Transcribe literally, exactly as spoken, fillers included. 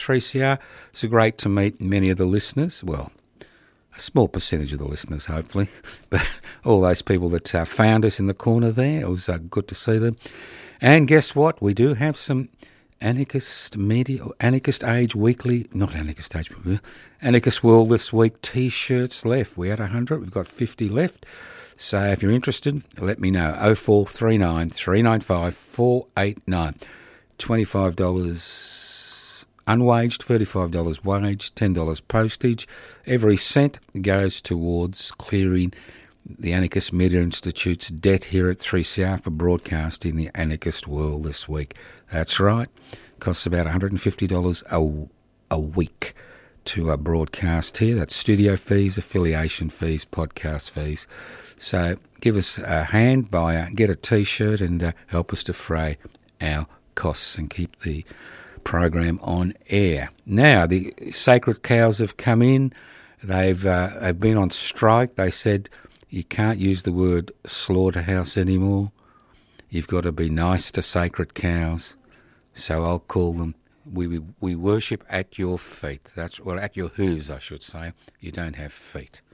three C R. It's great to meet many of the listeners. Well, a small percentage of the listeners, hopefully, but all those people that uh, found us in the corner there, it was uh, good to see them. And guess what? We do have some Anarchist Media, or Anarchist Age Weekly, not Anarchist Age Weekly, Anarchist World This Week T-shirts left. We had one hundred, we've got fifty left. So if you're interested, let me know. oh four three nine, three nine five, four eight nine. twenty-five dollars unwaged, thirty-five dollars waged, ten dollars postage. Every cent goes towards clearing the Anarchist Media Institute's debt here at three C R for broadcasting the Anarchist World This Week. That's right. Costs about one hundred fifty dollars a, a week to uh, broadcast here. That's studio fees, affiliation fees, podcast fees. So give us a hand, buy a, get a T-shirt and uh, help us defray our costs and keep the program on air. Now, the Sacred Cows have come in. They've, uh, they've been on strike. They said you can't use the word slaughterhouse anymore. You've got to be nice to sacred cows. So I'll call them, we, we, we worship at your feet. That's, well, at your hooves, I should say. You don't have feet.